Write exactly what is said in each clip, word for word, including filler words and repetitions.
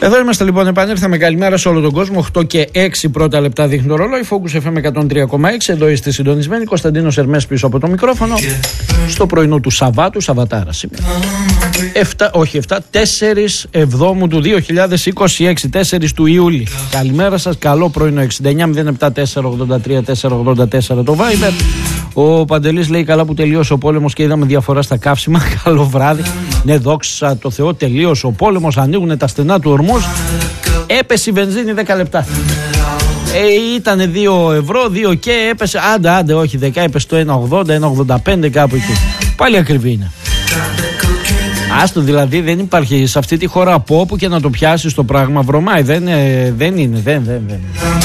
Εδώ είμαστε λοιπόν, επανήρθαμε. Καλημέρα σε όλο τον κόσμο. οκτώ και έξι πρώτα λεπτά δείχνει το ρολόι. Focus εφ εμ εκατόν τρία κόμμα έξι. Εδώ είστε συντονισμένοι. Κωνσταντίνος Ερμές πίσω από το μικρόφωνο. Στο πρωινό του Σαββάτου, Σαββατάρα σήμερα. εφτά, όχι εφτά, τέσσερις Εβδόμου του δύο χιλιάδες είκοσι έξι, τέσσερις του Ιούλη. Καλημέρα σας, καλό πρωινό. εξήντα εννιά μηδέν επτά τέσσερα ογδόντα τρία τέσσερα ογδόντα τέσσερα το Viber. Ο Παντελής λέει καλά που τελείωσε ο πόλεμος και είδαμε διαφορά στα καύσιμα. Καλό βράδυ. Ναι, δόξα τω Θεώ, τελείωσε ο πόλεμος. Ανοίγουν τα στενά του ορμούς. Έπεσε η βενζίνη δέκα λεπτά. Ε, ήταν δύο ευρώ, δύο και έπεσε. Άντε, άντε, όχι δέκα, έπεσε το ένα ογδόντα, ένα ογδόντα πέντε κάπου εκεί. Πάλι ακριβή είναι. Άστο, δηλαδή δεν υπάρχει σε αυτή τη χώρα από όπου και να το πιάσεις το πράγμα βρωμάει. Δεν, ε, δεν είναι, δεν, δεν, δεν.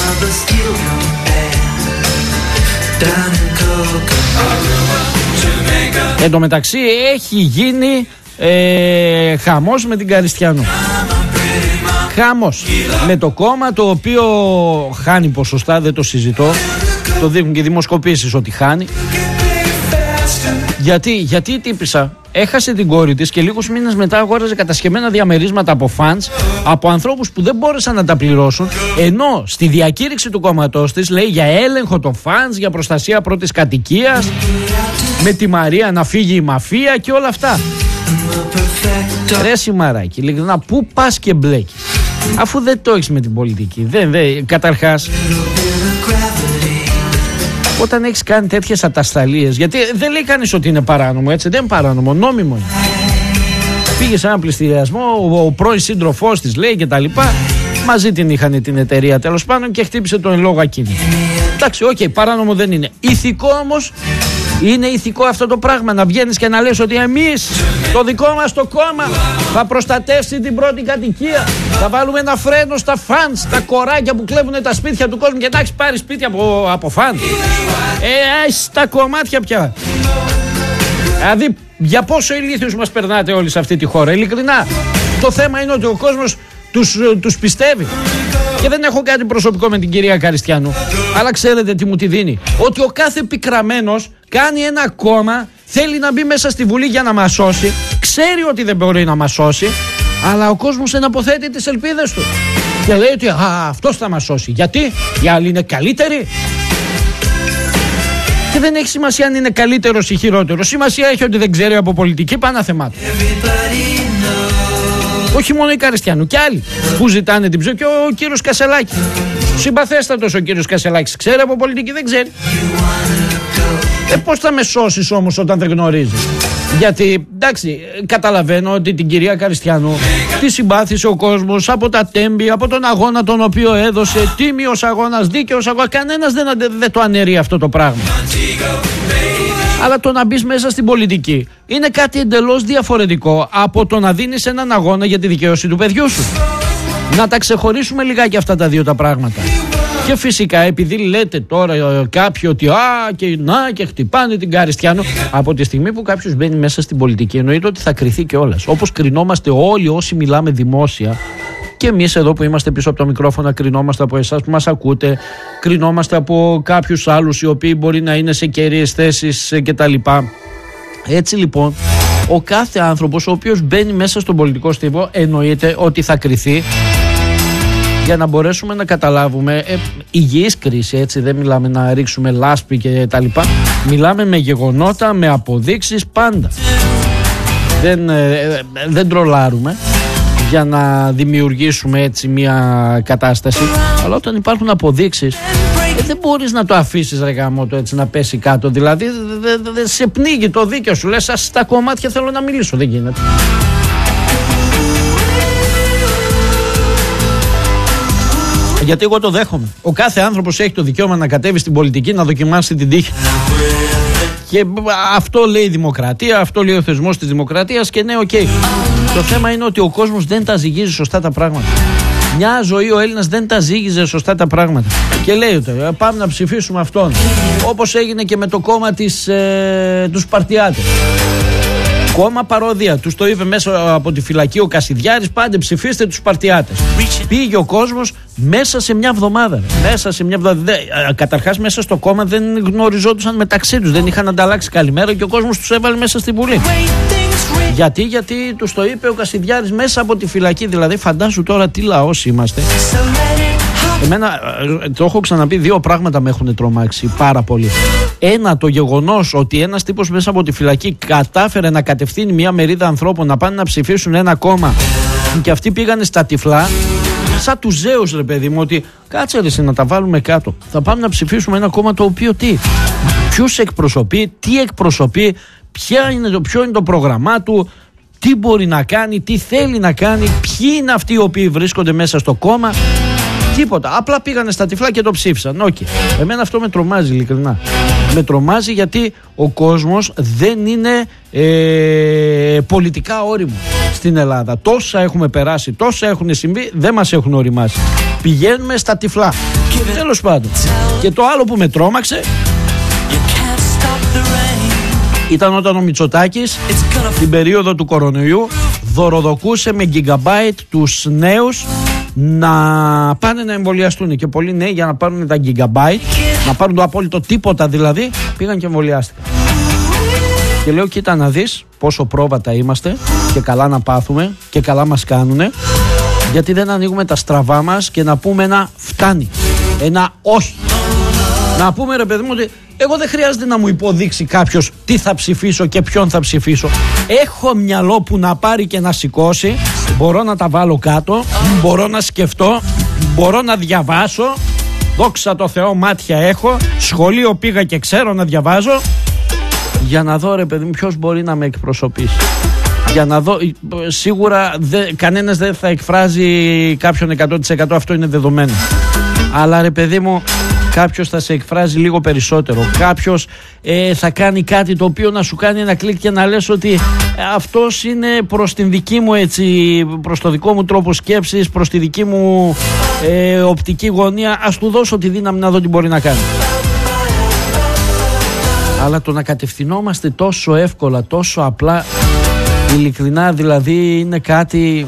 Εν τω μεταξύ έχει γίνει ε, χαμός με την Καριστιανό. Χαμός με το κόμμα το οποίο χάνει ποσοστά, δεν το συζητώ. Το δείχνουν και οι δημοσκοπήσεις ότι χάνει. Γιατί, γιατί η τύπισσα έχασε την κόρη της και λίγους μήνες μετά αγόραζε κατασκευμένα διαμερίσματα από φανς, από ανθρώπους που δεν μπόρεσαν να τα πληρώσουν, ενώ στη διακήρυξη του κόμματός της λέει για έλεγχο των φανς, για προστασία πρώτης κατοικίας, με τη Μαρία να φύγει η μαφία και όλα αυτά. Ρε Σιμαράκη, ειλικρινά, πού πας και μπλέκεις, αφού δεν το έχεις με την πολιτική. Δεν, δεν, καταρχάς, όταν έχεις κάνει τέτοιες ατασταλίες, γιατί δεν λέει κανείς ότι είναι παράνομο, έτσι, δεν είναι παράνομο, νόμιμο είναι. Πήγε σε ένα πληστηριασμό, ο, ο πρώην σύντροφός της λέει και τα λοιπά, μαζί την είχαν την εταιρεία τέλος πάντων και χτύπησε τον εν λόγω ακίνητο. Εντάξει, οκ, okay, παράνομο δεν είναι. Ηθικό όμως, είναι ηθικό αυτό το πράγμα, να βγαίνεις και να λες ότι εμείς, το δικό μας το κόμμα, θα προστατεύσει την πρώτη κατοικία, θα βάλουμε ένα φρένο στα φανς, τα κοράκια που κλέβουν τα σπίτια του κόσμου. Και εντάξει, πάρει σπίτια από, από φαν. Ε, έχεις τα κομμάτια πια. Δηλαδή, για πόσο ηλίθιους μας περνάτε όλοι σε αυτή τη χώρα, ειλικρινά. Το θέμα είναι ότι ο κόσμος τους, τους πιστεύει. Και δεν έχω κάτι προσωπικό με την κυρία Καριστιανού, αλλά ξέρετε τι μου τη δίνει? Ότι ο κάθε πικραμένος κάνει ένα κόμμα, θέλει να μπει μέσα στη Βουλή για να μας σώσει, ξέρει ότι δεν μπορεί να μας σώσει, αλλά ο κόσμος εναποθέτει τις ελπίδες του και λέει ότι α, αυτός θα μας σώσει. Γιατί? Οι άλλοι είναι καλύτεροι. Και δεν έχει σημασία αν είναι καλύτερος ή χειρότερος. Σημασία έχει ότι δεν ξέρει από πολιτική, πάνω θεμάτου. Όχι μόνο η Καριστιανού, και άλλοι που ζητάνε την ψωμί. Και ο κύριος Κασελάκης, συμπαθέστατος ο κύριος Κασελάκης, ξέρει από πολιτική? Δεν ξέρει. Ε, πώς θα με σώσεις όμως όταν δεν γνωρίζεις? Γιατί, εντάξει, καταλαβαίνω ότι την κυρία Καριστιανού τη συμπάθησε ο κόσμος από τα τέμπη, από τον αγώνα τον οποίο έδωσε, τίμιος αγώνας, δίκαιος αγώνας. Κανένας δεν, δεν το αναιρεί αυτό το πράγμα. Αλλά το να μπεις μέσα στην πολιτική είναι κάτι εντελώς διαφορετικό από το να δίνεις έναν αγώνα για τη δικαίωση του παιδιού σου. Να τα ξεχωρίσουμε λιγάκι αυτά τα δύο τα πράγματα. Και φυσικά, επειδή λέτε τώρα κάποιοι ότι α, και να και χτυπάνε την Καριστιανό, από τη στιγμή που κάποιος μπαίνει μέσα στην πολιτική, εννοείται ότι θα κριθεί κιόλας. Όπως κρινόμαστε όλοι όσοι μιλάμε δημόσια. Και εμείς εδώ που είμαστε πίσω από το μικρόφωνο κρινόμαστε από εσάς που μας ακούτε, κρινόμαστε από κάποιους άλλους οι οποίοι μπορεί να είναι σε κερίες θέσεις κτλ. Έτσι λοιπόν, ο κάθε άνθρωπος ο οποίος μπαίνει μέσα στον πολιτικό στίβο εννοείται ότι θα κριθεί, για να μπορέσουμε να καταλάβουμε ε, υγιής κρίση, έτσι, δεν μιλάμε να ρίξουμε λάσπη και τα λοιπά, μιλάμε με γεγονότα, με αποδείξεις πάντα. Δεν, ε, δεν τρολάρουμε για να δημιουργήσουμε έτσι μια κατάσταση, αλλά όταν υπάρχουν αποδείξεις ε, δεν μπορείς να το αφήσεις ρε γαμώτο έτσι να πέσει κάτω. Δηλαδή δεν δε, δε, σε πνίγει το δίκαιο σου, λες ας τα κομμάτια θέλω να μιλήσω, δεν γίνεται. Γιατί εγώ το δέχομαι. Ο κάθε άνθρωπος έχει το δικαίωμα να κατέβει στην πολιτική, να δοκιμάσει την τύχη. Και αυτό λέει η δημοκρατία, αυτό λέει ο θεσμός της δημοκρατίας και ναι, οκ. Okay. Το θέμα είναι ότι ο κόσμος δεν τα ζυγίζει σωστά τα πράγματα. Μια ζωή ο Έλληνας δεν τα ζύγιζε σωστά τα πράγματα. Και λέει ότι πάμε να ψηφίσουμε αυτόν. Όπως έγινε και με το κόμμα της, ε, τους Σπαρτιάτες. Κόμμα παρόδια. Τους το είπε μέσα από τη φυλακή ο Κασιδιάρης, πάντε ψηφίστε τους Σπαρτιάτες. Πήγε ο κόσμος μέσα σε μια εβδομάδα. Μέσα σε μια εβδομάδα. Καταρχάς μέσα στο κόμμα δεν γνωριζόντουσαν μεταξύ τους. Δεν είχαν ανταλλάξει καλημέρα και ο κόσμος τους έβαλε μέσα στη Βουλή. Γιατί, γιατί τους το είπε ο Κασιδιάρης μέσα από τη φυλακή. Δηλαδή φαντάσου τώρα τι λαός είμαστε. Εμένα, το έχω ξαναπεί, δύο πράγματα με έχουν τρομάξει πάρα πολύ. Ένα, το γεγονός ότι ένας τύπος μέσα από τη φυλακή κατάφερε να κατευθύνει μια μερίδα ανθρώπων να πάνε να ψηφίσουν ένα κόμμα και αυτοί πήγανε στα τυφλά. Σαν τους Ζέους, ρε παιδί μου, ότι κάτσε ρε να τα βάλουμε κάτω. Θα πάμε να ψηφίσουμε ένα κόμμα το οποίο τι, ποιους εκπροσωπεί, τι εκπροσωπεί, ποια είναι το, ποιο είναι το πρόγραμμά του, τι μπορεί να κάνει, τι θέλει να κάνει, ποιοι είναι αυτοί οι οποίοι βρίσκονται μέσα στο κόμμα. Τίποτα. Απλά πήγανε στα τυφλά και το ψήφισαν. Okay. Εμένα αυτό με τρομάζει, ειλικρινά. Με τρομάζει γιατί ο κόσμος δεν είναι ε, πολιτικά όριμο στην Ελλάδα. Τόσα έχουμε περάσει, τόσα έχουν συμβεί, δεν μας έχουν οριμάσει. Πηγαίνουμε στα τυφλά. Τέλος πάντων. Και το άλλο που με τρόμαξε ήταν όταν ο Μητσοτάκης την περίοδο του κορονοϊού δωροδοκούσε με gigabyte τους νέους να πάνε να εμβολιαστούν. Και πολλοί νέοι για να πάρουν τα gigabyte, να πάρουν το απόλυτο τίποτα δηλαδή, πήγαν και εμβολιάστηκαν. Και λέω, κοίτα να δεις πόσο πρόβατα είμαστε και καλά να πάθουμε και καλά μας κάνουνε, γιατί δεν ανοίγουμε τα στραβά μας και να πούμε ένα φτάνει, ένα όχι. Να πούμε, ρε παιδί μου, ότι εγώ δεν χρειάζεται να μου υποδείξει κάποιος τι θα ψηφίσω και ποιον θα ψηφίσω. Έχω μυαλό που να πάρει και να σηκώσει. Μπορώ να τα βάλω κάτω, μπορώ να σκεφτώ, μπορώ να διαβάσω. Δόξα τω Θεώ, μάτια έχω, σχολείο πήγα και ξέρω να διαβάζω. Για να δω, ρε παιδί μου, ποιος μπορεί να με εκπροσωπήσει. Για να δω, σίγουρα δε, κανένας δεν θα εκφράζει κάποιον εκατό τοις εκατό, αυτό είναι δεδομένο. Αλλά ρε παιδί μου, κάποιος θα σε εκφράζει λίγο περισσότερο. Κάποιος ε, θα κάνει κάτι το οποίο να σου κάνει ένα κλικ και να λες ότι ε, αυτός είναι προς την δική μου, έτσι, προς το δικό μου τρόπο σκέψης, προς τη δική μου ε, οπτική γωνία. Ας του δώσω τη δύναμη να δω τι μπορεί να κάνει. Αλλά το να κατευθυνόμαστε τόσο εύκολα, τόσο απλά, ειλικρινά δηλαδή είναι κάτι...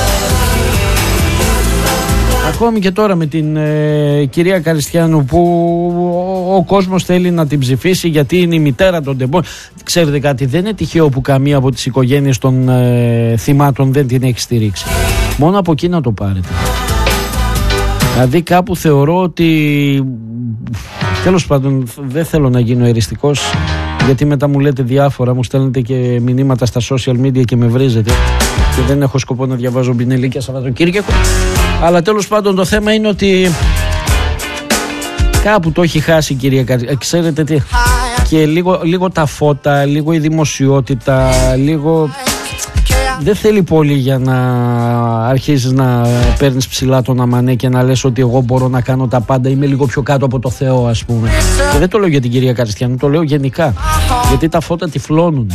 Ακόμη και τώρα με την ε, κυρία Καριστιάνου που ο, ο κόσμος θέλει να την ψηφίσει γιατί είναι η μητέρα των τεμπών. Ξέρετε κάτι, δεν είναι τυχαίο που καμία από τις οικογένειες των ε, θυμάτων δεν την έχει στηρίξει. Μόνο από εκεί να το πάρετε. Δηλαδή κάπου θεωρώ ότι, τέλος πάντων, δεν θέλω να γίνω εριστικός, γιατί μετά μου λέτε διάφορα, μου στέλνετε και μηνύματα στα social media και με βρίζετε και δεν έχω σκοπό να διαβάζω μπινελίκια Σαββατοκύριακο. Αλλά τέλος πάντων το θέμα είναι ότι κάπου το έχει χάσει η κυρία Καριστιάνου. Ξέρετε τι, και λίγο, λίγο τα φώτα, λίγο η δημοσιότητα, λίγο... Δεν θέλει πολύ για να αρχίσεις να παίρνεις ψηλά τον αμανέ και να λες ότι εγώ μπορώ να κάνω τα πάντα, είμαι λίγο πιο κάτω από το Θεό, ας πούμε. Και δεν το λέω για την κυρία Καριστιάνου, το λέω γενικά, γιατί τα φώτα τυφλώνουνε.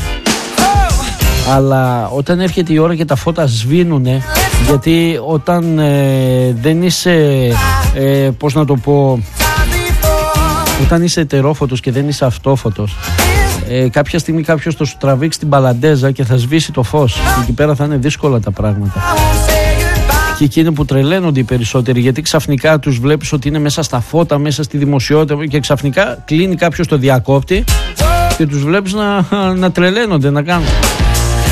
Αλλά όταν έρχεται η ώρα και τα φώτα σβήνουνε, γιατί όταν ε, δεν είσαι, ε, πώς να το πω, όταν είσαι ετερόφωτος και δεν είσαι αυτόφωτος, ε, κάποια στιγμή κάποιος θα σου τραβήξει την μπαλαντέζα και θα σβήσει το φως και εκεί πέρα θα είναι δύσκολα τα πράγματα. Και εκεί είναι που τρελαίνονται οι περισσότεροι, γιατί ξαφνικά τους βλέπεις ότι είναι μέσα στα φώτα, μέσα στη δημοσιότητα και ξαφνικά κλείνει κάποιος το διακόπτη και τους βλέπεις να, να τρελαίνονται, να κάνουν.